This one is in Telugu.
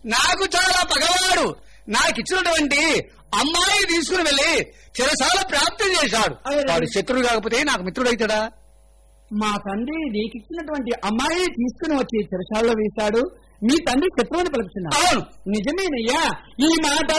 నాకు చాలా పగవాడు. నాకిచ్చినటువంటి అమ్మాయి తీసుకుని వెళ్లి చిరసాల ప్రాప్తం చేశాడు. వాడు శత్రుడు కాకపోతే నాకు మిత్రుడైతాడా? మా తండ్రి నీకిచ్చినటువంటి అమ్మాయి తీసుకుని వచ్చి చిరసాలలో వేశాడు. మీ తండ్రి శత్రువుని పలుకుతున్నాడు. అవును, నిజమేనయ్యా. ఈ మాట